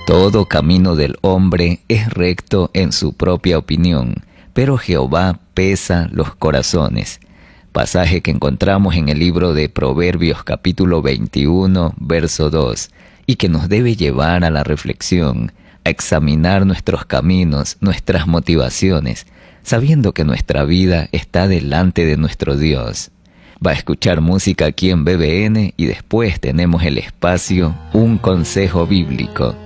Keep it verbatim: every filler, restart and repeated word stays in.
Todo camino del hombre es recto en su propia opinión, pero Jehová pesa los corazones. Pasaje que encontramos en el libro de Proverbios capítulo veintiuno, verso dos, y que nos debe llevar a la reflexión, a examinar nuestros caminos, nuestras motivaciones, sabiendo que nuestra vida está delante de nuestro Dios. Va a escuchar música aquí en B B N y después tenemos el espacio Un Consejo Bíblico.